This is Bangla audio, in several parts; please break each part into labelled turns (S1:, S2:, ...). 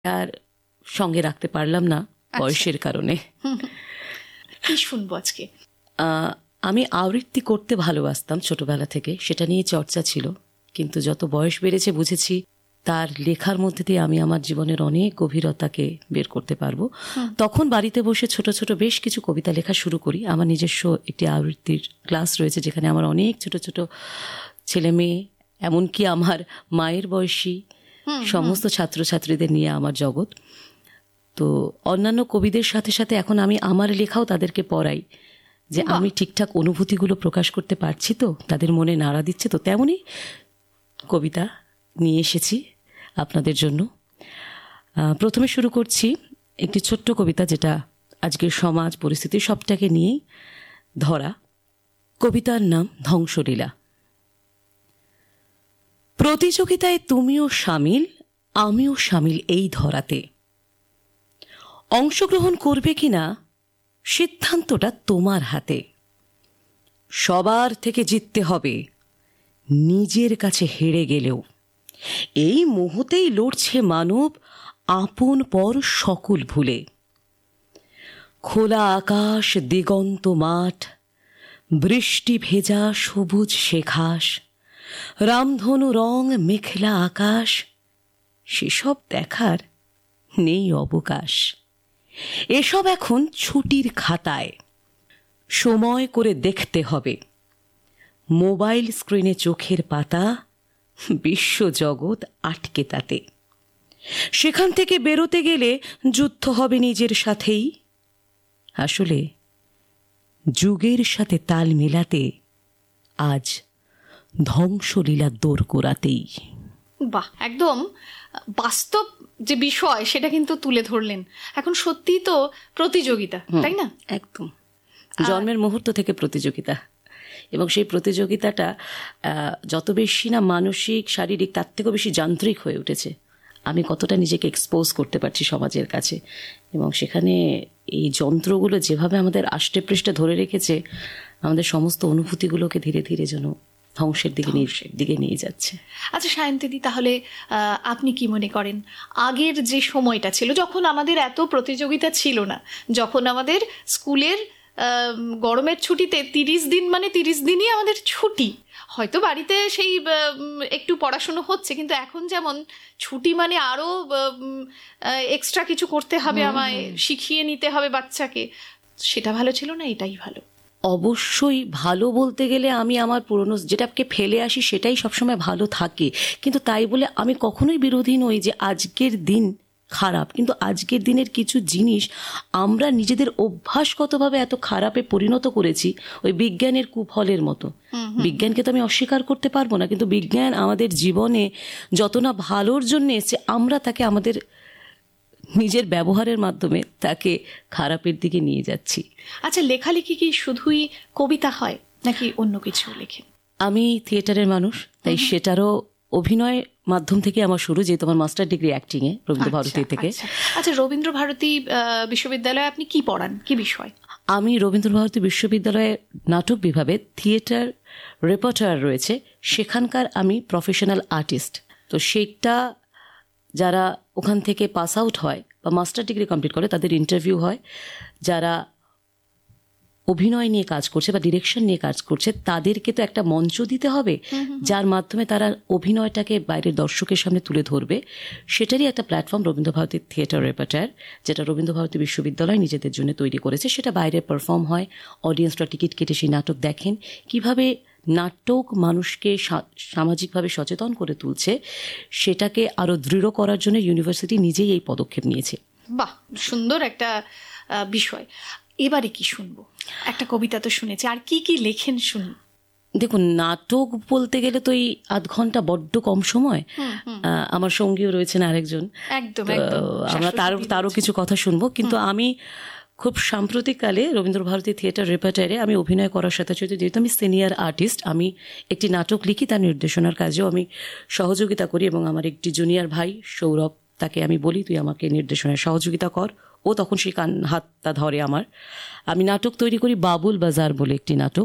S1: আর সঙ্গে রাখতে পারলাম না বয়সের কারণে।
S2: কি শুনবো আজকে?
S1: আমি আবৃত্তি করতে ভালোবাসতাম ছোটবেলা থেকে, সেটা নিয়ে চর্চা ছিল, কিন্তু যত বয়স বেড়েছে বুঝেছি তার লেখার মধ্যে দিয়ে আমি আমার জীবনের অনেক গভীরতাকে বের করতে পারবো। তখন বাড়িতে বসে ছোট ছোট বেশ কিছু কবিতা লেখা শুরু করি। আমার নিজস্ব একটি আবৃত্তির ক্লাস রয়েছে, যেখানে আমার অনেক ছোট ছোট ছেলে মেয়ে, এমনকি আমার মায়ের বয়সী সমস্ত ছাত্রছাত্রীদের নিয়ে আমার জগৎ। তো অন্যান্য কবিদের সাথে সাথে এখন আমি আমার লেখাও তাদেরকে পড়াই, যে আমি ঠিকঠাক অনুভূতিগুলো প্রকাশ করতে পারছি তো, তাদের মনে নাড়া দিচ্ছে তো। তেমনই কবিতা নিয়ে এসেছি আপনাদের জন্য। প্রথমে শুরু করছি একটি ছোট্ট কবিতা, যেটা আজকের সমাজ পরিস্থিতি সবটাকে নিয়েই ধরা। কবিতার নাম ধ্বংসলীলা। প্রতিযোগিতায় তুমিও সামিল, আমিও সামিল এই ধরাতে। অংশগ্রহণ করবে কিনা সিদ্ধান্তটা তোমার হাতে। সবার থেকে জিততে হবে, নিজের কাছে হেরে গেলেও। এই মুহূর্তেই লড়ছে মানব আপন পর সকল ভুলে। খোলা আকাশ, দিগন্ত মাঠ, বৃষ্টি ভেজা সবুজ শেখাস, রামধনু রং মেখলা আকাশ, সেসব দেখার নেই অবকাশ। এসব এখন ছুটির খাতায়, সময় করে দেখতে হবে। মোবাইল স্ক্রিনে চোখের পাতা, বিশ্বজগৎ আটকে তাতে। সেখান থেকে বেরোতে গেলে যুদ্ধ হবে নিজের সাথেই। আসলে যুগের সাথে তাল মেলাতে আজ ধ্বংসলীলা দৌড় করাতেই।
S2: বাহ, একদম বাস্তব যে বিষয় সেটা কিন্তু তুলে ধরলেন। এখন সত্যি তো প্রতিযোগিতা, তাই না?
S1: একদম জন্মের মুহূর্ত থেকে প্রতিযোগিতা, এবং সেই প্রতিযোগিতাটা যত বেশি না মানসিক শারীরিক, তার থেকেও বেশি যান্ত্রিক হয়ে উঠেছে। আমি কতটা নিজেকে এক্সপোজ করতে পারছি সমাজের কাছে, এবং সেখানে এই যন্ত্রগুলো যেভাবে আমাদের আষ্টে পৃষ্ঠে ধরে রেখেছে, আমাদের সমস্ত অনুভূতিগুলোকে ধীরে ধীরে যেন ধ্বংসের দিকে নিয়ে যাচ্ছে।
S2: আচ্ছা সায়ন্তীদি, তাহলে আপনি কি মনে করেন আগের যে সময়টা ছিল, যখন আমাদের এত প্রতিযোগিতা ছিল না, যখন আমাদের স্কুলের গরমের ছুটিতে 30 দিন মানে 30 দিনই আমাদের ছুটি, হয়তো বাড়িতে সেই একটু পড়াশুনো হচ্ছে, কিন্তু এখন যেমন ছুটি মানে আরও এক্সট্রা কিছু করতে হবে, আমায় শিখিয়ে নিতে হবে বাচ্চাকে, সেটা ভালো ছিল না এটাই ভালো?
S1: অবশ্যই ভালো বলতে গেলে আমি আমার পুরনো যেটাকে ফেলে আসি সেটাই সবসময় ভালো থাকে, কিন্তু তাই বলে আমি কখনোই বিরোধী নই যে আজকের দিন খারাপ। কিন্তু আজকের দিনের কিছু জিনিস আমরা নিজেদের অভ্যাসগতভাবে এত খারাপে পরিণত করেছি, ওই বিজ্ঞানের কুফলের মতো। বিজ্ঞানকে তো আমি অস্বীকার করতে পারবো না, কিন্তু বিজ্ঞান আমাদের জীবনে যত না ভালোর জন্য এসেছে, আমরা তাকে আমাদের নিজের ব্যবহারের মাধ্যমে তাকে খারাপের দিকে নিয়ে যাচ্ছি।
S2: আচ্ছা, লেখালেখি কি শুধুই কবিতা হয় নাকি অন্য কিছু লেখেন?
S1: আমি থিয়েটারের মানুষ, তাই সেটারও অভিনয় মাধ্যম থেকে আমার শুরু, যেহেতু আমার মাস্টার ডিগ্রি অ্যাক্টিংয়ে রবীন্দ্রভারতী থেকে।
S2: আচ্ছা, রবীন্দ্রভারতী বিশ্ববিদ্যালয়ে আপনি কি পড়ান, কি বিষয়?
S1: আমি রবীন্দ্রভারতী বিশ্ববিদ্যালয়ে নাটক বিভাগে থিয়েটার রেপার্টরি রয়েছে, সেখানকার আমি প্রফেশনাল আর্টিস্ট। তো সেইটা যারা ওখান থেকে পাস আউট হয় বা মাস্টার ডিগ্রি কমপ্লিট করে, তাদের ইন্টারভিউ হয়। যারা অভিনয় নিয়ে কাজ করছে বা ডিরেকশন নিয়ে কাজ করছে, তাদেরকে তো একটা মঞ্চ দিতে হবে, যার মাধ্যমে তারা অভিনয়টাকে বাইরের দর্শকের সামনে তুলে ধরবে। সেটারই একটা প্ল্যাটফর্ম রবীন্দ্রভারতী থিয়েটার রেপার্টরি, যেটা রবীন্দ্রভারতী বিশ্ববিদ্যালয় নিজেদের জন্য তৈরি করেছে। সেটা বাইরে পারফর্ম হয়, অডিয়েন্সরা টিকিট কেটে সেই নাটক দেখেন। কিভাবে নাটক মানুষকে সামাজিকভাবে সচেতন করে তুলছে, সেটাকে আরো দৃঢ় করার জন্য ইউনিভার্সিটি নিজেই এই পদক্ষেপ নিয়েছে।
S2: বাহ, সুন্দর একটা বিষয়। এবারে কি শুনবো? একটা কবিতা তো শুনেছি, আর কি কি লেখেন শুনুন।
S1: দেখুন, নাটক বলতে গেলে তো এই আধ ঘন্টা বড্ড কম সময়। আমার সঙ্গীও রয়েছেন আরেকজন, আমরা তারও কিছু কথা শুনবো। কিন্তু আমি খুব সাম্প্রতিককালে রবীন্দ্রভারতী থিয়েটার রেপার্টরি আমি অভিনয় করার সাথে সাথে, যেহেতু আমি সিনিয়র আর্টিস্ট, আমি একটি নাটক লিখি, তার নির্দেশনার কাজেও আমি সহযোগিতা করি। এবং আমার একটি জুনিয়র ভাই সৌরভ, তাকে আমি বলি তুই আমাকে নির্দেশনায় সহযোগিতা কর, ও তখন সেই হাতটা ধরে আমার। আমি নাটক তৈরি করি, বাবুল বাজার বলে একটি নাটক।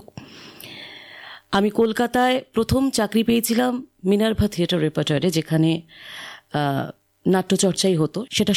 S1: আমি কলকাতায় প্রথম চাকরি পেয়েছিলাম মিনার্ভা থিয়েটার রেপার্টরি, যেখানে নাট্যচর্চাই হতো, সেটা